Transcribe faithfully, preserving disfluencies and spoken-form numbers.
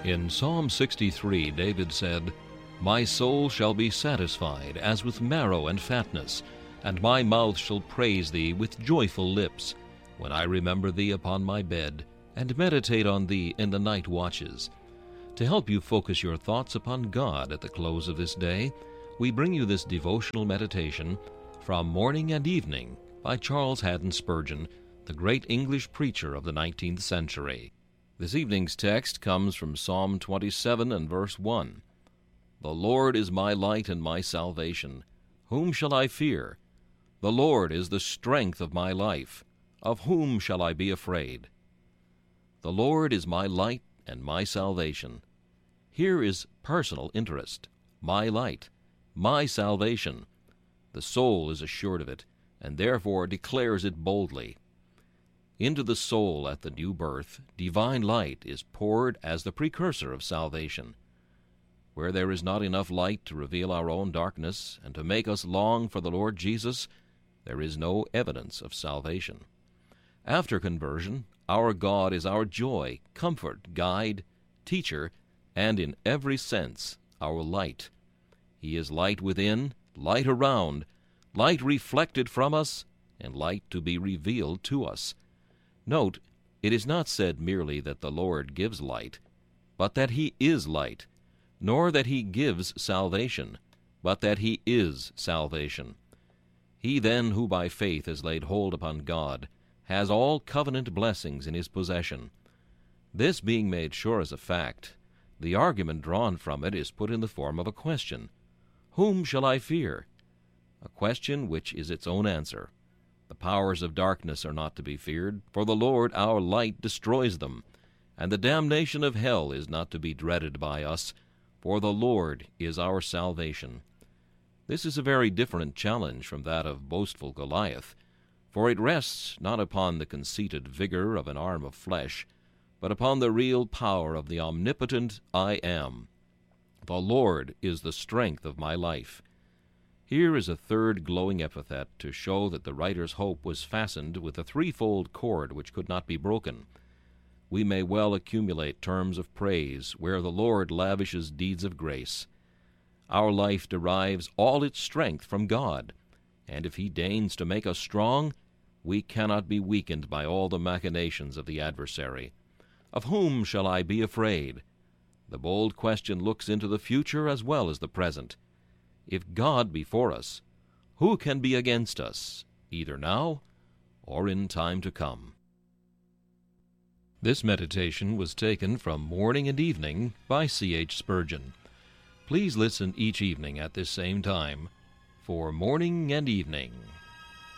In Psalm sixty-three, David said, "My soul shall be satisfied as with marrow and fatness, and my mouth shall praise thee with joyful lips, when I remember thee upon my bed, and meditate on thee in the night watches." To help you focus your thoughts upon God at the close of this day, we bring you this devotional meditation from Morning and Evening by Charles Haddon Spurgeon, the great English preacher of the nineteenth century. This evening's text comes from Psalm twenty-seven and verse one. "The Lord is my light and my salvation. Whom shall I fear? The Lord is the strength of my life. Of whom shall I be afraid? The Lord is my light and my salvation." Here is personal interest. My light, my salvation. The soul is assured of it, and therefore declares it boldly. Into the soul at the new birth, divine light is poured as the precursor of salvation. Where there is not enough light to reveal our own darkness and to make us long for the Lord Jesus, there is no evidence of salvation. After conversion, our God is our joy, comfort, guide, teacher, and in every sense our light. He is light within, light around, light reflected from us, and light to be revealed to us. Note, it is not said merely that the Lord gives light, but that He is light, nor that He gives salvation, but that He is salvation. He then who by faith has laid hold upon God has all covenant blessings in his possession. This being made sure as a fact, the argument drawn from it is put in the form of a question. Whom shall I fear? A question which is its own answer. The powers of darkness are not to be feared, for the Lord our light destroys them, and the damnation of hell is not to be dreaded by us, for the Lord is our salvation. This is a very different challenge from that of boastful Goliath, for it rests not upon the conceited vigor of an arm of flesh, but upon the real power of the omnipotent I Am. The Lord is the strength of my life. Here is a third glowing epithet to show that the writer's hope was fastened with a threefold cord which could not be broken. We may well accumulate terms of praise where the Lord lavishes deeds of grace. Our life derives all its strength from God, and if He deigns to make us strong, we cannot be weakened by all the machinations of the adversary. Of whom shall I be afraid? The bold question looks into the future as well as the present. If God be for us, who can be against us, either now or in time to come? This meditation was taken from Morning and Evening by C H Spurgeon. Please listen each evening at this same time for Morning and Evening.